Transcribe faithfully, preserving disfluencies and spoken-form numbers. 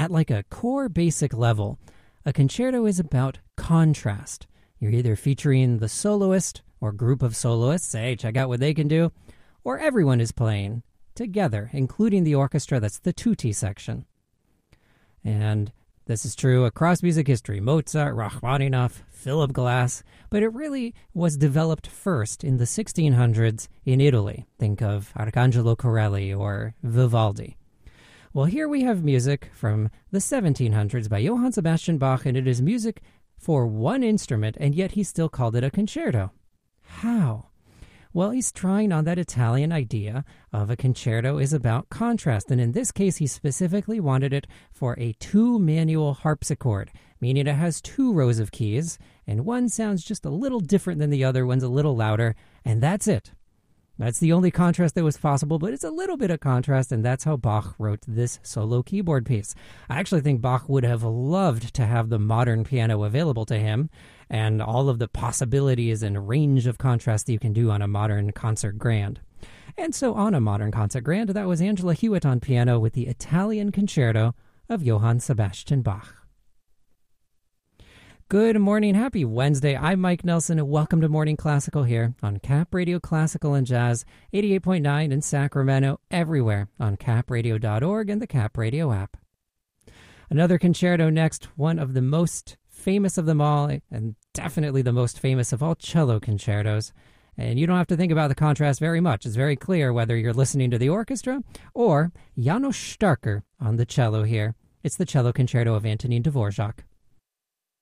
At like a core basic level, a concerto is about contrast. You're either featuring the soloist or group of soloists, hey, check out what they can do, or everyone is playing together, including the orchestra. That's the tutti section. And this is true across music history. Mozart, Rachmaninoff, Philip Glass, but it really was developed first in the sixteen hundreds in Italy. Think of Arcangelo Corelli or Vivaldi. Well, here we have music from the seventeen hundreds by Johann Sebastian Bach, and it is music for one instrument, and yet he still called it a concerto. How? Well, he's trying on that Italian idea of a concerto is about contrast, and in this case, he specifically wanted it for a two-manual harpsichord, meaning it has two rows of keys, and one sounds just a little different than the other, one's a little louder, and that's it. That's the only contrast that was possible, but it's a little bit of contrast, and that's how Bach wrote this solo keyboard piece. I actually think Bach would have loved to have the modern piano available to him and all of the possibilities and range of contrast that you can do on a modern concert grand. And so on a modern concert grand, that was Angela Hewitt on piano with the Italian Concerto of Johann Sebastian Bach. Good morning. Happy Wednesday. I'm Mike Nelson, and welcome to Morning Classical here on Cap Radio Classical and Jazz, eighty-eight point nine in Sacramento, everywhere on cap radio dot org and the Cap Radio app. Another concerto next, one of the most famous of them all, and definitely the most famous of all cello concertos. And you don't have to think about the contrast very much. It's very clear whether you're listening to the orchestra or János Starker on the cello here. It's the cello concerto of Antonin Dvorak.